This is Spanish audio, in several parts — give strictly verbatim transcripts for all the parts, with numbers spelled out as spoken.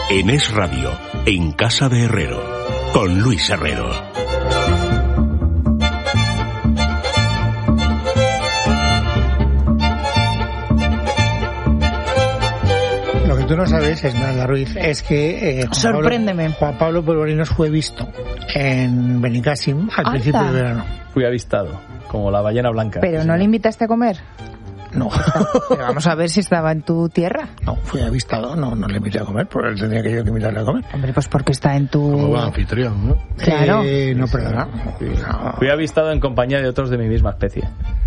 En Es Radio, en Casa de Herrero, con Luis Herrero. Lo que tú no sabes, Esmeralda Ruiz, es que eh, Juan sorpréndeme. Pablo, Juan Pablo Polvorinos fue visto en Benicàssim al Anda. principio del verano. Fui avistado, como la ballena blanca. ¿Pero no le invitaste a comer? No. Pero vamos a ver si estaba en tu tierra. No, fui avistado, no, no le invité a comer, porque él tendría que yo que invitarle a comer. Hombre, pues porque está en tu... Como buen anfitrión, ¿no? Claro. Eh, no, perdona. No. Fui avistado en compañía de otros de mi misma especie.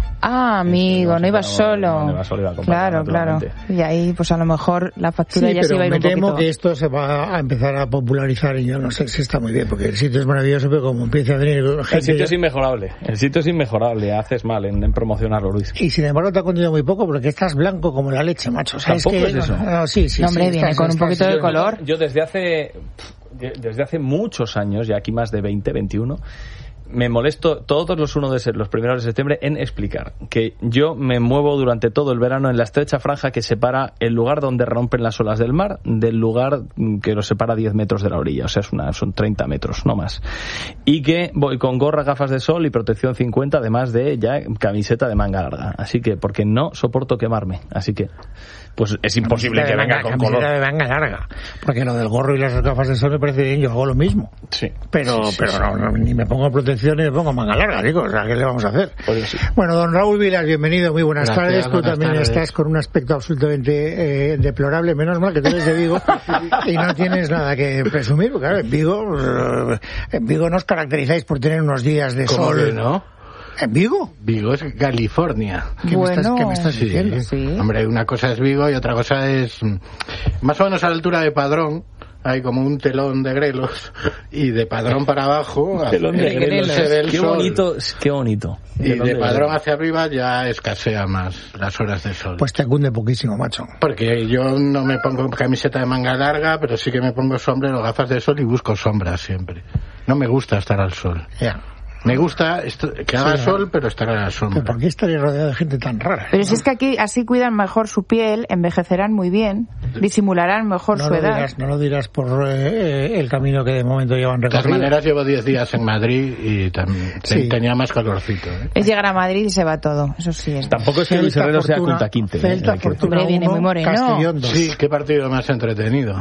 Ah, amigo, no ibas solo. No iba solo, iba acompañado, Claro, claro. naturalmente. Y ahí, pues a lo mejor la factura Sí, ya se pero iba a ir me un temo poquito. que esto se va a empezar a popularizar y yo no sé si está muy bien, porque el sitio es maravilloso, pero como empieza a venir gente... El sitio es inmejorable. El sitio es inmejorable. Haces mal en, en promocionarlo, Luis. Y sin embargo te ha contado muy poco porque estás blanco como la leche, macho. O sea, es Tampoco que, es eso. No, no, sí, sí, No, hombre, sí, viene estás- con un estás- poquito de yo- color. Yo desde hace desde hace muchos años, ya aquí más de veinte, veintiuno, me molesto todos los uno de se- los primeros de septiembre en explicar que yo me muevo durante todo el verano en la estrecha franja que separa el lugar donde rompen las olas del mar del lugar que lo separa diez metros de la orilla, o sea, es una, son treinta metros, no más. Y que voy con gorra, gafas de sol y protección cincuenta, además de ya camiseta de manga larga. Así que, porque no soporto quemarme. Así que, pues es imposible que Camiseta de venga manga- con camiseta color. de manga larga. Porque lo del gorro y las gafas de sol me parece bien, yo hago lo mismo. Sí. Pero, Sí, sí, pero sí. No, no, ni me pongo protección ni me pongo manga larga, digo, o sea, ¿qué le vamos a hacer? Pues sí. Bueno, don Raúl Vilas, bienvenido, muy buenas Gracias, tardes. Tú buenas también tardes. estás con un aspecto absolutamente eh, deplorable, menos mal que tú eres de Vigo y no tienes nada que presumir, porque claro, en Vigo, eh, en Vigo no os caracterizáis por tener unos días de ¿Cómo sol. que no? ¿En Vigo? Vigo es California. ¿Qué me estás, Bueno. qué me estás Sí. diciendo? Sí. Hombre, una cosa es Vigo y otra cosa es mm, más o menos a la altura de Padrón. Hay como un telón de grelos y de Padrón para abajo Telón de eh, no grelos. se ve el Qué sol. bonito, qué bonito. Y Telón de de Padrón grelos. hacia arriba ya escasea más las horas de sol. Pues te cunde poquísimo, macho. Porque yo no me pongo camiseta de manga larga, pero sí que me pongo sombrero, gafas de sol y busco sombras siempre. No me gusta estar al sol. Ya. Me gusta esto- que haga Sí, sol, pero estar a la ¿Pero sombra. por qué estaría rodeado de gente tan rara? Pero si es que aquí así cuidan mejor su piel, envejecerán muy bien, disimularán mejor No su lo, edad. dirás, no lo dirás por eh, el camino que de momento llevan De todas recorrido. maneras, llevo diez días en Madrid y también Sí. tenía más calorcito. ¿eh? Es llegar a Madrid y se va todo, eso sí es. Tampoco es que Luis Celta, Herrero sea Fortuna, Kunta Quinte. ¿eh? Celta, Hay que- Fortuna Hombre, viene uno, muy moreno. Castellón dos. Sí, qué partido más entretenido.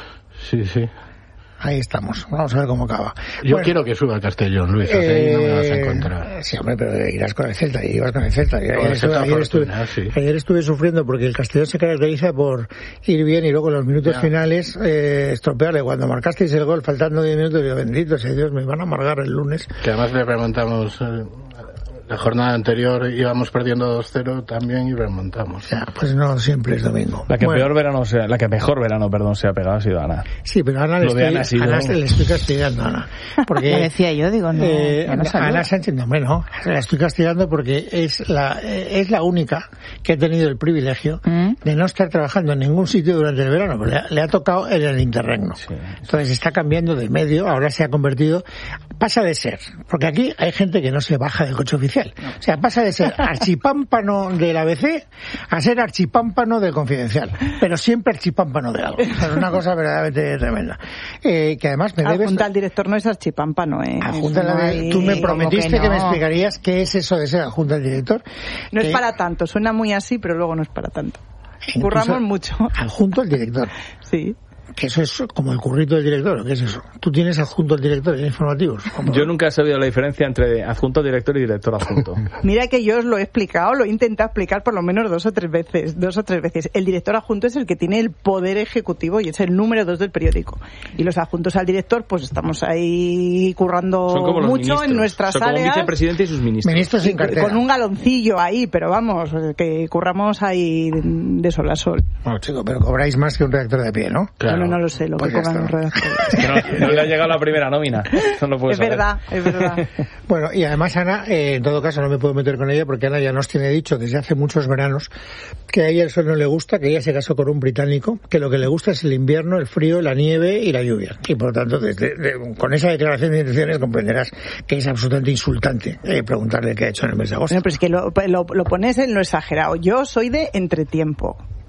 Sí, sí. Ahí estamos. Vamos a ver cómo acaba. Yo Bueno, quiero que suba el Castellón, Luis. Así no me vas a encontrar. eh, Sí, hombre, pero irás con el Celta y ibas con el Celta. Ayer, Con el estuve, Celta ayer estuve- Fortuna, sí. ayer estuve sufriendo porque el Castellón se caracteriza por ir bien y luego en los minutos Ya. finales eh, estropearle. Cuando marcasteis el gol faltando diez minutos, yo, bendito sea Dios, me van a amargar el lunes. Que además le remontamos. eh, la jornada anterior íbamos perdiendo dos cero también y remontamos. Ya, pues no siempre es domingo. La que Bueno, peor verano sea, la que mejor verano, perdón, se ha pegado ha sido Ana. Sí, pero a Ana le Lo de estoy, Ana ha sido- Ana le estoy castigando a Ana. Porque, Lo decía yo, digo, no, eh, no, no sabía. Ana Sánchez, no, hombre, no, la estoy castigando porque es la, eh, es la única que ha tenido el privilegio ¿Mm? de no estar trabajando en ningún sitio durante el verano, pero le, ha- le ha tocado en el interregno. Sí. Entonces está cambiando de medio, ahora se ha convertido, pasa de ser, porque aquí hay gente que no se baja del coche oficial. O sea, pasa de ser archipámpano del A B C a ser archipámpano del Confidencial, pero siempre archipámpano de algo. O sea, es una cosa verdaderamente tremenda. Eh, que además me debes... Adjunta al director no es archipámpano, ¿eh? Adjunta Eso la no de- hay- Tú me como prometiste que que, me no. explicarías qué es eso de ser adjunta al director. No es Que para tanto, suena muy así, pero luego no es para tanto. incluso Curramos mucho. Adjunto al director. Sí. Que eso es como el currito del director, ¿o qué es eso? Tú tienes adjunto al director en informativos. ¿Cómo? Yo nunca he sabido la diferencia entre adjunto director y director adjunto. Mira que yo os lo he explicado, lo he intentado explicar por lo menos dos o tres veces, dos o tres veces. El director adjunto es el que tiene el poder ejecutivo y es el número dos del periódico. Y los adjuntos al director, pues estamos ahí currando Son como los mucho ministros. en nuestras Son como un áreas. vicepresidente y sus ministros. Ministros sin cartera. Con un galoncillo ahí, pero vamos, que curramos ahí de sol a sol. Bueno, chico, pero cobráis más que un redactor de pie, ¿no? Claro. No, no, no lo sé, lo Pues que ya cobran los está. redactores. Que no, no le ha llegado la primera nómina. Eso no lo puedes Es saber. verdad, es verdad. Bueno, y además Ana, eh, en todo caso no me puedo meter con ella porque Ana ya nos tiene dicho desde hace muchos veranos que a ella el sol no le gusta, que ella se casó con un británico, que lo que le gusta es el invierno, el frío, la nieve y la lluvia. Y por lo tanto, desde, de- con esa declaración de intenciones comprenderás que es absolutamente insultante eh, preguntarle qué ha hecho en el mes de agosto. Bueno, pero es que lo, lo, lo pones en lo exagerado. Yo soy de entretiempo.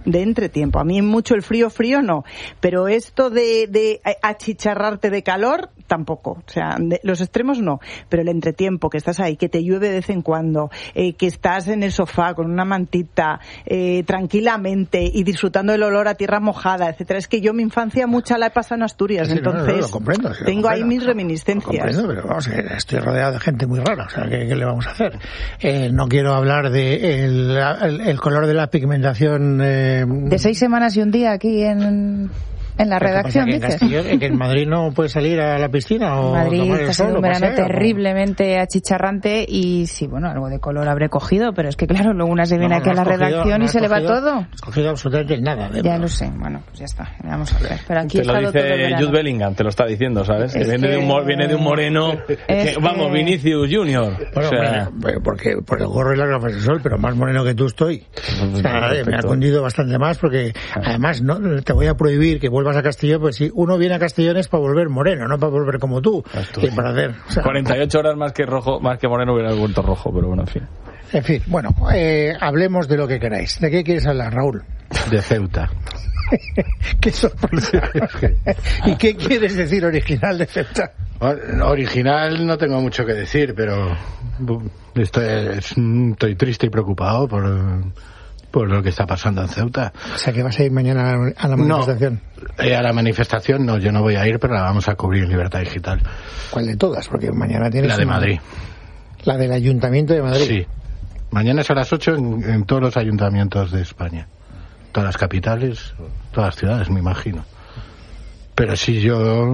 de entretiempo. A mí mucho el frío, frío no, pero esto de, de achicharrarte de calor, tampoco. O sea, de, los extremos no, pero el entretiempo, que estás ahí, que te llueve de vez en cuando, eh, que estás en el sofá con una mantita, eh, tranquilamente y disfrutando del olor a tierra mojada, etcétera. Es que yo mi infancia mucha la he pasado en Asturias, sí, entonces no, no, lo comprendo, sí, tengo comprendo, ahí mis reminiscencias. Lo comprendo, pero vamos, estoy rodeado de gente muy rara, o sea, ¿qué, qué le vamos a hacer? Eh, no quiero hablar de el, el, el color de la pigmentación. Eh, de seis semanas y un día aquí en... En la redacción, que dices. En Castellón, que en Madrid no puede salir a la piscina o Madrid tomar el está sol, siendo un verano pasear, terriblemente ¿no? achicharrante y sí, bueno, algo de color habré cogido, pero es que claro, luego una se viene no, aquí no a la cogido, redacción no y se cogido, le va todo. No has cogido absolutamente nada. De ya verdad. Lo sé, bueno, pues ya está, vamos a ver. Pero aquí te lo dice Jude Bellingham, te lo está diciendo, ¿sabes? Que viene, que... De un, viene de un moreno, que, vamos, que... Vinicius Junior. Bueno, o sea... bueno, porque por el gorro y las gafas de sol, pero más moreno que tú estoy. O sea, me ha cundido bastante más porque además no te voy a prohibir que vuelvas a Castellón, pues sí, uno viene a Castellón es para volver moreno, no para volver como tú. Que para hacer, o sea, cuarenta y ocho horas más que rojo, más que moreno hubiera vuelto rojo, pero bueno, en fin. En fin, bueno, eh, hablemos de lo que queráis. ¿De qué quieres hablar, Raúl? De Ceuta. Qué sorpresa. ¿Y qué quieres decir original de Ceuta? Original no tengo mucho que decir, pero estoy, estoy triste y preocupado por... por lo que está pasando en Ceuta. O sea, que vas a ir mañana a la manifestación. No, eh, a la manifestación no, yo no voy a ir, pero la vamos a cubrir en Libertad Digital. ¿Cuál de todas? Porque mañana tienes... La de una... Madrid. La del Ayuntamiento de Madrid. Sí. Mañana es a las ocho en, en todos los ayuntamientos de España. Todas las capitales, todas las ciudades, me imagino. Pero sí, yo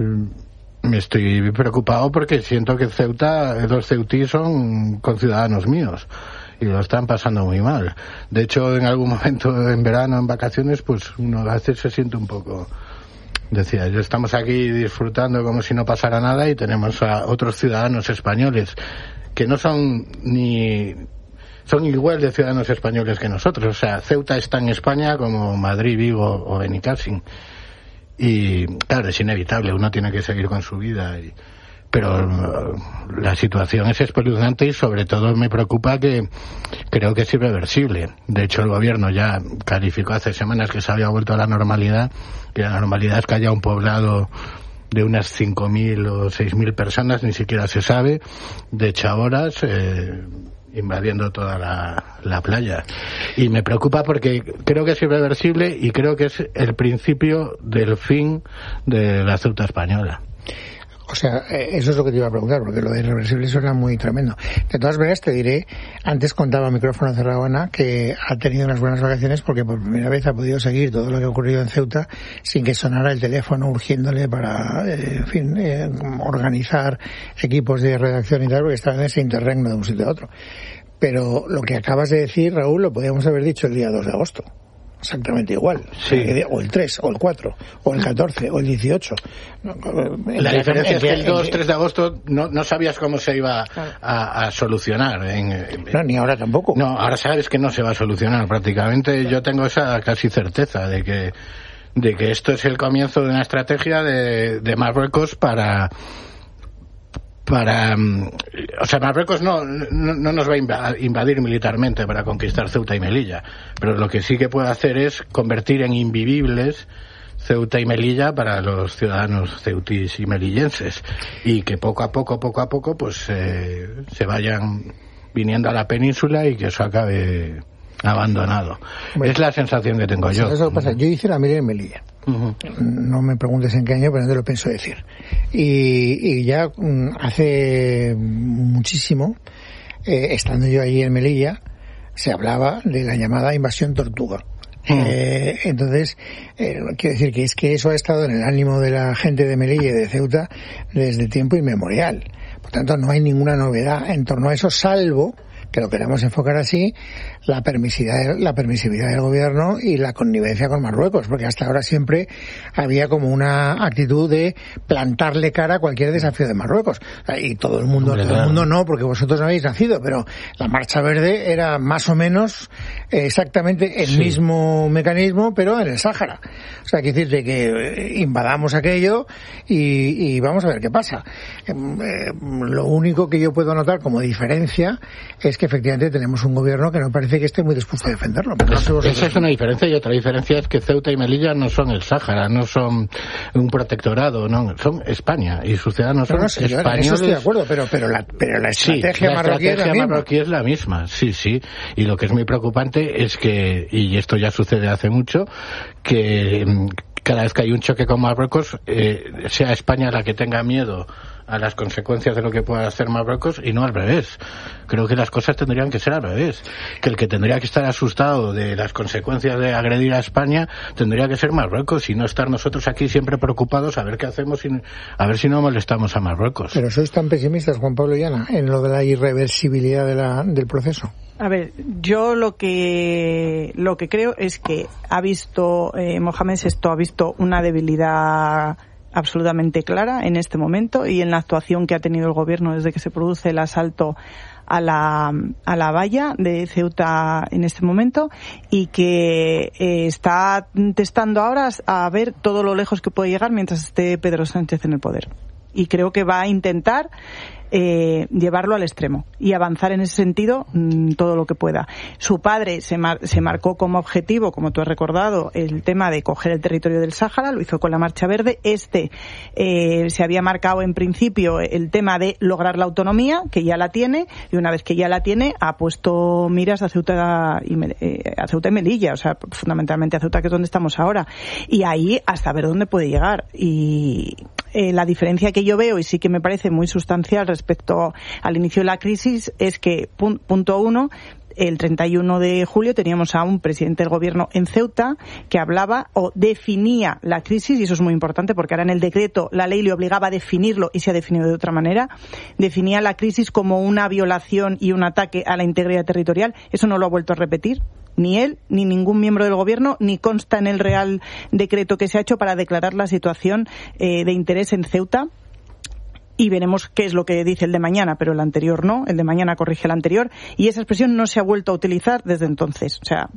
me estoy preocupado porque siento que Ceuta, los ceutíes son conciudadanos míos. Y lo están pasando muy mal. De hecho, en algún momento en verano, en vacaciones, pues uno a veces se siente un poco... Decía, yo estamos aquí disfrutando como si no pasara nada y tenemos a otros ciudadanos españoles que no son ni... son igual de ciudadanos españoles que nosotros. O sea, Ceuta está en España como Madrid, Vigo o Benicàssim. Y claro, es inevitable, uno tiene que seguir con su vida y... pero la situación es espeluznante y sobre todo me preocupa que creo que es irreversible. De hecho, el gobierno ya calificó hace semanas que se había vuelto a la normalidad, que la normalidad es que haya un poblado de unas cinco mil o seis mil personas, ni siquiera se sabe, de chaboras, eh, invadiendo toda la, la playa. Y me preocupa porque creo que es irreversible y creo que es el principio del fin de la Ceuta española. O sea, eso es lo que te iba a preguntar, porque lo de irreversible suena muy tremendo. De todas maneras, te diré, antes contaba a micrófono cerrado Ana, que ha tenido unas buenas vacaciones porque por primera vez ha podido seguir todo lo que ha ocurrido en Ceuta sin que sonara el teléfono urgiéndole para, eh, en fin, eh, organizar equipos de redacción y tal, porque estaba en ese interregno de un sitio a otro. Pero lo que acabas de decir, Raúl, lo podíamos haber dicho el día dos de agosto. Exactamente igual, sí. O el tres, o el cuatro, o el catorce, o el dieciocho. La diferencia es que el dos, tres de agosto no, no sabías cómo se iba a, a solucionar. En, no, ni ahora tampoco. No, ahora sabes que no se va a solucionar prácticamente. Yo tengo esa casi certeza de que, de que esto es el comienzo de una estrategia de, de Marruecos para... para o sea, Marruecos no, no, no nos va a invadir militarmente para conquistar Ceuta y Melilla, pero lo que sí que puede hacer es convertir en invivibles Ceuta y Melilla para los ciudadanos ceutíes y melillenses, y que poco a poco, poco a poco, pues eh, se vayan viniendo a la península y que eso acabe abandonado. Bueno, es la sensación que tengo yo. Eso pasa. Yo hice la media en Melilla. Uh-huh. No me preguntes en qué año, pero no te lo pienso decir. Y, y ya hace muchísimo, eh, estando yo allí en Melilla, se hablaba de la llamada invasión tortuga. Uh-huh. Eh, entonces, eh, quiero decir que es que eso ha estado en el ánimo de la gente de Melilla y de Ceuta desde tiempo inmemorial. Por tanto, no hay ninguna novedad en torno a eso, salvo que lo queramos enfocar así, la permisividad, la permisividad del gobierno y la connivencia con Marruecos, porque hasta ahora siempre había como una actitud de plantarle cara a cualquier desafío de Marruecos. Y todo el mundo, Hombre, todo claro. el mundo no, porque vosotros no habéis nacido, pero la Marcha Verde era más o menos exactamente el sí. mismo mecanismo, pero en el Sáhara. O sea, quiere decirte que invadamos aquello y, y vamos a ver qué pasa. Eh, lo único que yo puedo notar como diferencia es es que efectivamente tenemos un gobierno que no parece que esté muy dispuesto a defenderlo. Pero no Esa es una diferencia, y otra diferencia es que Ceuta y Melilla no son el Sáhara, no son un protectorado, no, son España, y sus ciudadanos son no, no, señor, españoles. En eso estoy de acuerdo, pero, pero, la, pero la estrategia, sí, la marroquí, estrategia es la marroquí es la misma, sí, sí. Y lo que es muy preocupante es que, y esto ya sucede hace mucho, que cada vez que hay un choque con Marruecos, eh, sea España la que tenga miedo a las consecuencias de lo que pueda hacer Marruecos y no al revés. Creo que las cosas tendrían que ser al revés. Que el que tendría que estar asustado de las consecuencias de agredir a España tendría que ser Marruecos y no estar nosotros aquí siempre preocupados a ver qué hacemos y a ver si no molestamos a Marruecos. Pero sois tan pesimistas, Juan Pablo y Ana, en lo de la irreversibilidad de la, del proceso. A ver, yo lo que lo que creo es que ha visto eh, Mohamed sexto ha visto una debilidad absolutamente clara en este momento y en la actuación que ha tenido el gobierno desde que se produce el asalto a la a la valla de Ceuta en este momento, y que eh, está testando ahora a ver todo lo lejos que puede llegar mientras esté Pedro Sánchez en el poder. Y creo que va a intentar Eh, llevarlo al extremo y avanzar en ese sentido mmm, todo lo que pueda. Su padre se, mar- se marcó como objetivo, como tú has recordado, el tema de coger el territorio del Sáhara, lo hizo con la Marcha Verde. Este eh, se había marcado en principio el tema de lograr la autonomía, que ya la tiene, y una vez que ya la tiene ha puesto miras a Ceuta y, eh, a Ceuta y Melilla, o sea, fundamentalmente a Ceuta, que es donde estamos ahora, y ahí hasta ver dónde puede llegar. Y eh, la diferencia que yo veo, y sí que me parece muy sustancial respecto al inicio de la crisis, es que, pun- punto uno, el treinta y uno de julio teníamos a un presidente del gobierno en Ceuta que hablaba o definía la crisis, y eso es muy importante porque ahora en el decreto la ley le obligaba a definirlo y se ha definido de otra manera. Definía la crisis como una violación y un ataque a la integridad territorial. Eso no lo ha vuelto a repetir ni él, ni ningún miembro del gobierno, ni consta en el Real Decreto que se ha hecho para declarar la situación eh, de interés en Ceuta. Y veremos qué es lo que dice el de mañana, pero el anterior no, el de mañana corrige el anterior, y esa expresión no se ha vuelto a utilizar desde entonces. O sea,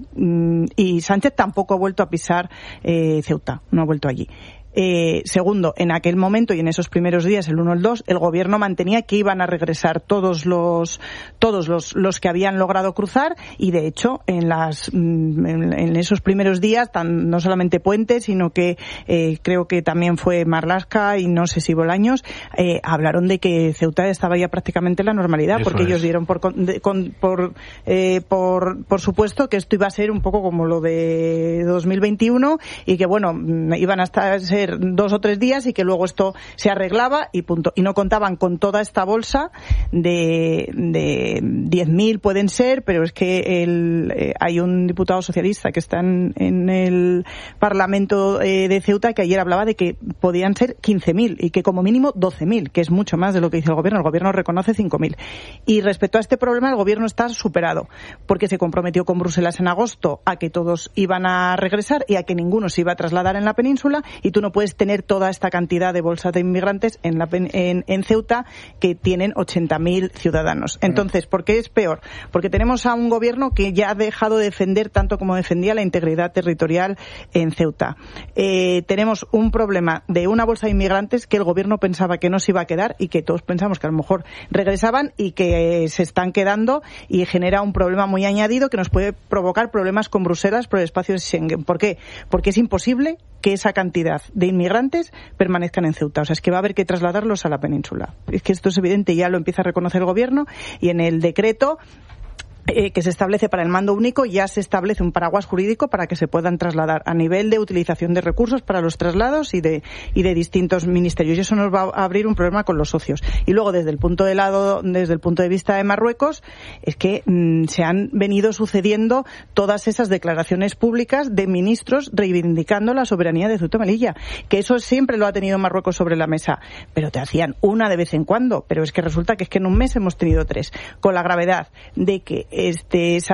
y Sánchez tampoco ha vuelto a pisar eh, Ceuta, no ha vuelto allí. Eh, segundo, en aquel momento y en esos primeros días, el uno o el dos, el gobierno mantenía que iban a regresar todos los todos los, los que habían logrado cruzar, y de hecho en las en, en esos primeros días, tan, no solamente Puente, sino que eh, creo que también fue Marlaska y no sé si Bolaños, eh, hablaron de que Ceuta estaba ya prácticamente en la normalidad. Eso porque es. Ellos dieron por de, con, por, eh, por por supuesto que esto iba a ser un poco como lo de dos mil veintiuno, y que bueno, iban a estar dos o tres días y que luego esto se arreglaba y punto. Y no contaban con toda esta bolsa de, de diez mil pueden ser, pero es que el, eh, hay un diputado socialista que está en, en el Parlamento eh, de Ceuta que ayer hablaba de que podían ser quince mil y que como mínimo doce mil, que es mucho más de lo que dice el gobierno. El gobierno reconoce cinco mil. Y respecto a este problema, el gobierno está superado porque se comprometió con Bruselas en agosto a que todos iban a regresar y a que ninguno se iba a trasladar en la península, y tú no puedes tener toda esta cantidad de bolsas de inmigrantes en, la, en, en Ceuta, que tienen ochenta mil ciudadanos. Entonces, ¿por qué es peor? Porque tenemos a un gobierno que ya ha dejado de defender tanto como defendía la integridad territorial en Ceuta. Eh, tenemos un problema de una bolsa de inmigrantes que el gobierno pensaba que no se iba a quedar y que todos pensamos que a lo mejor regresaban y que eh, se están quedando, y genera un problema muy añadido que nos puede provocar problemas con Bruselas por el espacio de Schengen. ¿Por qué? Porque es imposible que esa cantidad de inmigrantes permanezcan en Ceuta. O sea, es que va a haber que trasladarlos a la península. Es que esto es evidente, ya lo empieza a reconocer el gobierno, y en el decreto Eh, que se establece para el mando único ya se establece un paraguas jurídico para que se puedan trasladar a nivel de utilización de recursos para los traslados y de y de distintos ministerios, y eso nos va a abrir un problema con los socios. Y luego desde el punto de lado desde el punto de vista de Marruecos, es que mmm, se han venido sucediendo todas esas declaraciones públicas de ministros reivindicando la soberanía de Ceuta y Melilla, que eso siempre lo ha tenido Marruecos sobre la mesa, pero te hacían una de vez en cuando, pero es que resulta que es que en un mes hemos tenido tres, con la gravedad de que este